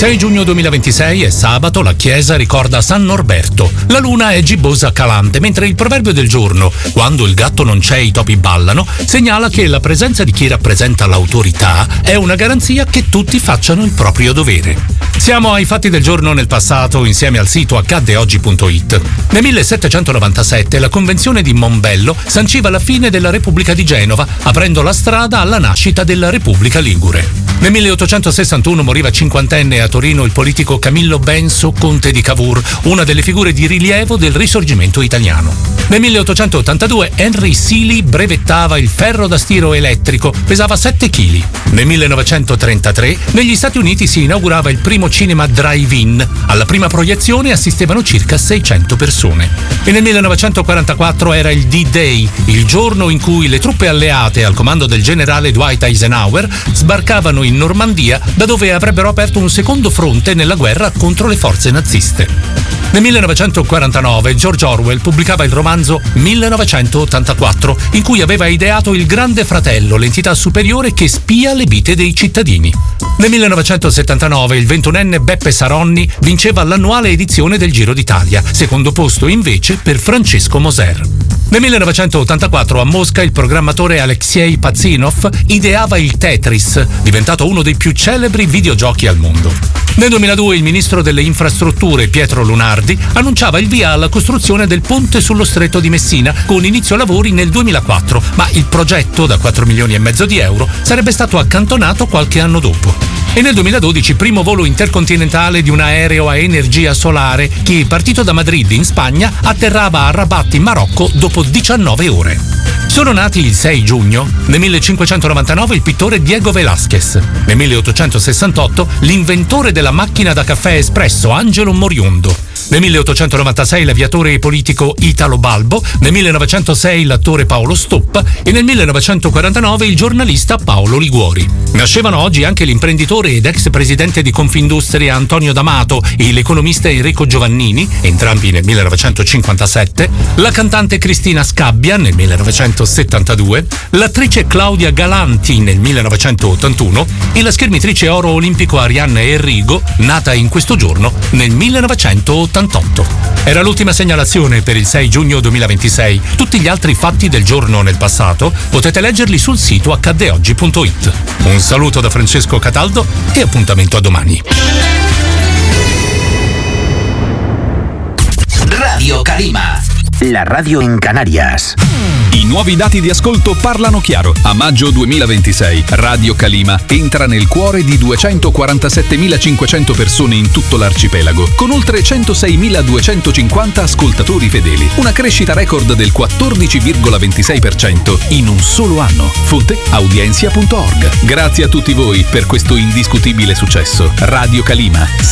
6 giugno 2026 è sabato, la chiesa ricorda San Norberto. La luna è gibbosa calante, mentre il proverbio del giorno, quando il gatto non c'è i topi ballano, segnala che la presenza di chi rappresenta l'autorità è una garanzia che tutti facciano il proprio dovere. Siamo ai fatti del giorno nel passato insieme al sito accaddeoggi.it. Nel 1797 la Convenzione di Mombello sanciva la fine della Repubblica di Genova, aprendo la strada alla nascita della Repubblica Ligure. Nel 1861 moriva cinquantenne a Torino il politico Camillo Benso, conte di Cavour, una delle figure di rilievo del Risorgimento italiano. Nel 1882 Henry Seeley brevettava il ferro da stiro elettrico, pesava 7 kg. Nel 1933 negli Stati Uniti si inaugurava il primo cinema drive-in. Alla prima proiezione assistevano circa 600 persone. E nel 1944 era il D-Day, il giorno in cui le truppe alleate al comando del generale Dwight Eisenhower sbarcavano in Normandia, da dove avrebbero aperto un secondo fronte nella guerra contro le forze naziste. Nel 1949 George Orwell pubblicava il romanzo 1984, in cui aveva ideato il Grande Fratello, l'entità superiore che spia le vite dei cittadini. Nel 1979 il 21enne Beppe Saronni vinceva l'annuale edizione del Giro d'Italia, secondo posto invece per Francesco Moser. Nel 1984 a Mosca il programmatore Alexei Pazzinov ideava il Tetris, diventato uno dei più celebri videogiochi al mondo. Nel 2002 il ministro delle infrastrutture Pietro Lunardi annunciava il via alla costruzione del ponte sullo stretto di Messina, con inizio lavori nel 2004, ma il progetto da 4 milioni e mezzo di euro sarebbe stato accantonato qualche anno dopo. E nel 2012 primo volo intercontinentale di un aereo a energia solare che, partito da Madrid in Spagna, atterrava a Rabat in Marocco dopo 19 ore. Sono nati il 6 giugno, nel 1599 il pittore Diego Velázquez, nel 1868 l'inventore della macchina da caffè espresso Angelo Moriondo, nel 1896 l'aviatore e politico Italo Balbo, nel 1906 l'attore Paolo Stoppa e nel 1949 il giornalista Paolo Liguori. Nascevano oggi anche l'imprenditore ed ex presidente di Confindustria Antonio D'Amato e l'economista Enrico Giovannini, entrambi nel 1957, la cantante Cristina Scabbia nel 1972, l'attrice Claudia Galanti nel 1981 e la schermitrice oro olimpico Arianna Enrigo, nata in questo giorno nel 1988. Era l'ultima segnalazione per il 6 giugno 2026. Tutti gli altri fatti del giorno nel passato potete leggerli sul sito accaddeoggi.it. Un saluto da Francesco Cataldo e appuntamento a domani. Radio Calima, la radio in Canarias. I nuovi dati di ascolto parlano chiaro. A maggio 2026 Radio Calima entra nel cuore di 247.500 persone in tutto l'arcipelago, con oltre 106.250 ascoltatori fedeli. Una crescita record del 14,26% in un solo anno. Fonte audiencia.org. Grazie a tutti voi per questo indiscutibile successo. Radio Calima,